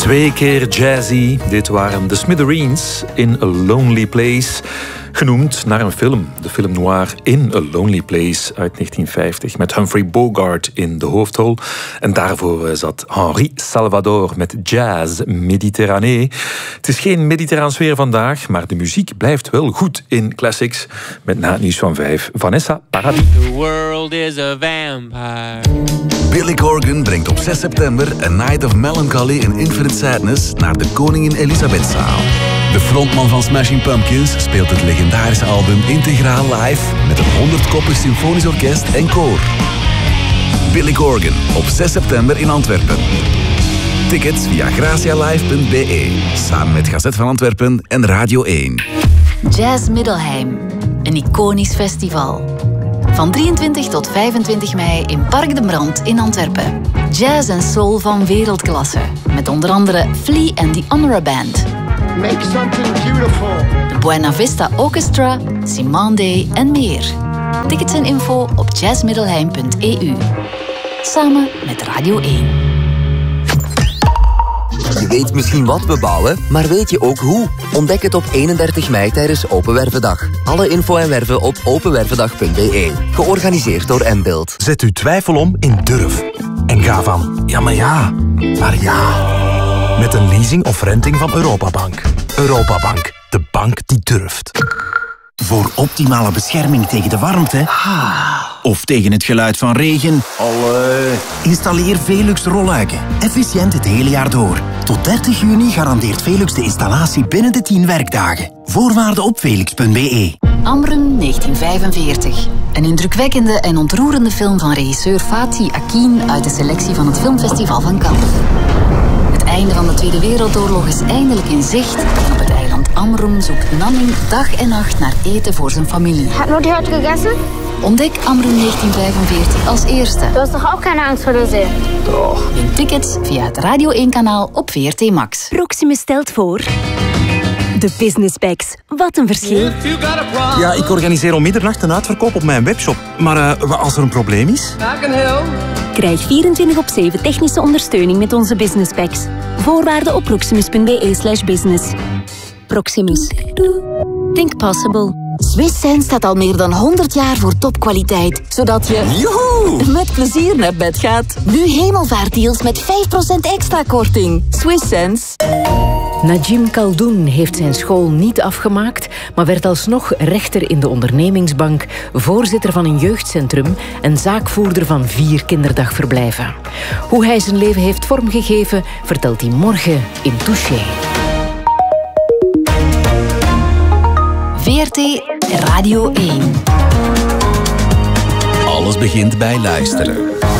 2 keer jazzy. Dit waren de Smithereens in A Lonely Place. Genoemd naar een film, de film noir In A Lonely Place uit 1950... met Humphrey Bogart in de hoofdrol. En daarvoor zat Henri Salvador met Jazz Méditerranée. Het is geen mediterraan sfeer vandaag, maar de muziek blijft wel goed in classics. Met na het nieuws van 5, Vanessa Paradis. The world is a vampire. Billy Corgan brengt op 6 september A Night of Melancholy and Infinite Sadness naar de Koningin Elisabethzaal. De frontman van Smashing Pumpkins speelt het legendarische album integraal live met een 100-koppig symfonisch orkest en koor. Billy Corgan op 6 september in Antwerpen. Tickets via gracialive.be, samen met Gazet van Antwerpen en Radio 1. Jazz Middelheim, een iconisch festival. Van 23 tot 25 mei in Park de Brand in Antwerpen. Jazz en soul van wereldklasse, met onder andere Flea en The Honora Band. Make something beautiful. De Buena Vista Orchestra, Simone Day en meer. Tickets en info op jazzmiddelheim.eu. Samen met Radio 1. Je weet misschien wat we bouwen, maar weet je ook hoe? Ontdek het op 31 mei tijdens Open Wervendag. Alle info en werven op openwervendag.be. Georganiseerd door Mbuild. Zet uw twijfel om in durf. En ga van ja, maar ja, naar ja. Met een leasing of renting van Europabank. Europabank, de bank die durft. Voor optimale bescherming tegen de warmte of tegen het geluid van regen, installeer Velux rolluiken. Efficiënt het hele jaar door. Tot 30 juni garandeert Velux de installatie binnen de 10 werkdagen. Voorwaarden op velux.be. Amrum 1945. Een indrukwekkende en ontroerende film van regisseur Fatih Akin uit de selectie van het Filmfestival van Cannes. Het einde van de Tweede Wereldoorlog is eindelijk in zicht en op het eiland Amrum zoekt Nanning dag en nacht naar eten voor zijn familie. Hat Mutti heute gegessen? Ontdek Amrum 1945 als eerste. Du hast doch auch keine Angst vor der See? Toch. Win tickets via het Radio 1-kanaal op VRT Max. Proximus stelt voor... De Business Bags. Wat een verschil. Ja, ik organiseer om middernacht een uitverkoop op mijn webshop. Maar als er een probleem is... Krijg 24/7 technische ondersteuning met onze Business Bags. Voorwaarden op proximus.be/business. Proximus. Think possible. Swiss Sense staat al meer dan 100 jaar voor topkwaliteit, zodat je met plezier naar bed gaat. Nu hemelvaartdeals met 5% extra korting. Swiss Sense. Najim Khaldoun heeft zijn school niet afgemaakt, maar werd alsnog rechter in de ondernemingsbank, voorzitter van een jeugdcentrum en zaakvoerder van 4 kinderdagverblijven. Hoe hij zijn leven heeft vormgegeven, vertelt hij morgen in Touché. VRT Radio 1. Alles begint bij luisteren.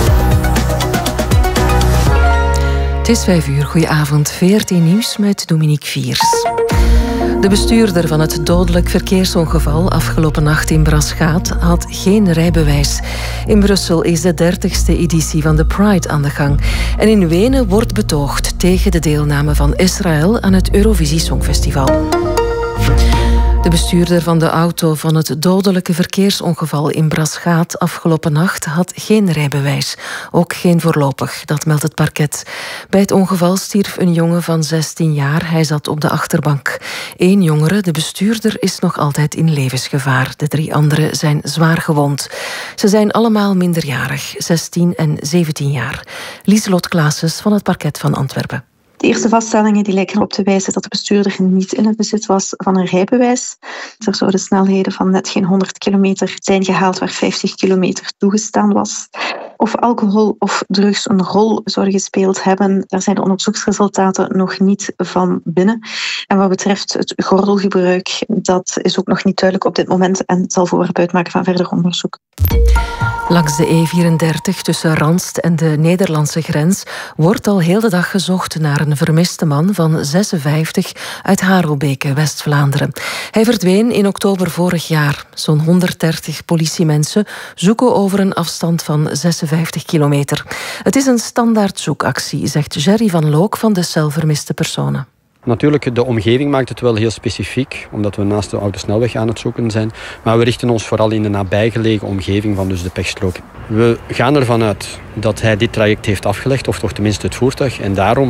Het is 5 uur. Goedenavond. VRT Nieuws met Dominique Viers. De bestuurder van het dodelijk verkeersongeval afgelopen nacht in Braschaat had geen rijbewijs. In Brussel is de 30e editie van de Pride aan de gang. En in Wenen wordt betoogd tegen de deelname van Israël aan het Eurovisie Songfestival. De bestuurder van de auto van het dodelijke verkeersongeval in Braschaat afgelopen nacht had geen rijbewijs. Ook geen voorlopig, dat meldt het parket. Bij het ongeval stierf een jongen van 16 jaar. Hij zat op de achterbank. 1 jongere, de bestuurder, is nog altijd in levensgevaar. De 3 anderen zijn zwaar gewond. Ze zijn allemaal minderjarig, 16 en 17 jaar. Lieselot Claessens van het parket van Antwerpen. De eerste vaststellingen die lijken erop te wijzen dat de bestuurder niet in het bezit was van een rijbewijs. Er zouden snelheden van net geen 100 kilometer zijn gehaald waar 50 kilometer toegestaan was. Of alcohol of drugs een rol zouden gespeeld hebben, daar zijn de onderzoeksresultaten nog niet van binnen. En wat betreft het gordelgebruik, dat is ook nog niet duidelijk op dit moment en zal voorwerp uitmaken van verder onderzoek. Langs de E34 tussen Ranst en de Nederlandse grens wordt al heel de dag gezocht naar een vermiste man van 56 uit Harelbeke, West-Vlaanderen. Hij verdween in oktober vorig jaar. Zo'n 130 politiemensen zoeken over een afstand van 56 kilometer. Het is een standaard zoekactie, zegt Jerry van Look van de cel vermiste personen. Natuurlijk, de omgeving maakt het wel heel specifiek, omdat we naast de autosnelweg aan het zoeken zijn. Maar we richten ons vooral in de nabijgelegen omgeving van dus de pechstrook. We gaan ervan uit dat hij dit traject heeft afgelegd, of toch tenminste het voertuig. En daarom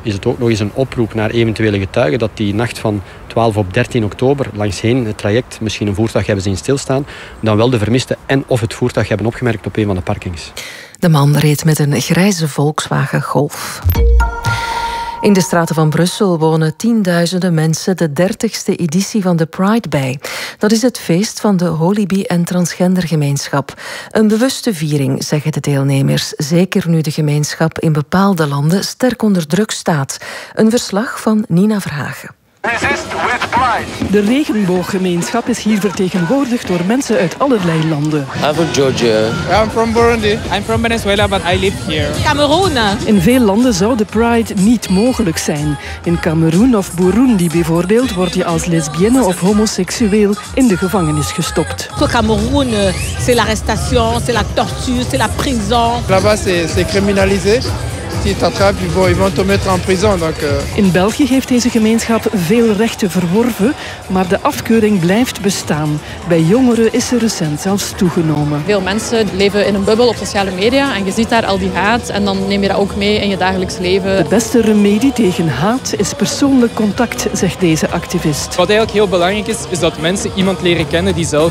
is het ook nog eens een oproep naar eventuele getuigen dat die nacht van 12 op 13 oktober langsheen het traject misschien een voertuig hebben zien stilstaan, dan wel de vermiste en of het voertuig hebben opgemerkt op een van de parkings. De man reed met een grijze Volkswagen Golf. In de straten van Brussel wonen tienduizenden mensen de 30ste editie van de Pride bij. Dat is het feest van de Holibi- en transgendergemeenschap. Een bewuste viering, zeggen de deelnemers. Zeker nu de gemeenschap in bepaalde landen sterk onder druk staat. Een verslag van Nina Verhagen. De regenbooggemeenschap is hier vertegenwoordigd door mensen uit allerlei landen. I'm from Georgia. I'm from Burundi. I'm from Venezuela, but I live here. Cameroen. In veel landen zou de Pride niet mogelijk zijn. In Cameroen of Burundi bijvoorbeeld word je als lesbienne of homoseksueel in de gevangenis gestopt. Au Cameroun, c'est l'arrestation, c'est la torture, c'est la prison. Là-bas, c'est criminalisé. Si tu t'attrapes, ils vont te mettre en prison. Donc, In België heeft deze gemeenschap veel rechten verworven, maar de afkeuring blijft bestaan. Bij jongeren is ze recent zelfs toegenomen. Veel mensen leven in een bubbel op sociale media en je ziet daar al die haat en dan neem je dat ook mee in je dagelijks leven. De beste remedie tegen haat is persoonlijk contact, zegt deze activist. Wat eigenlijk heel belangrijk is dat mensen iemand leren kennen die zelf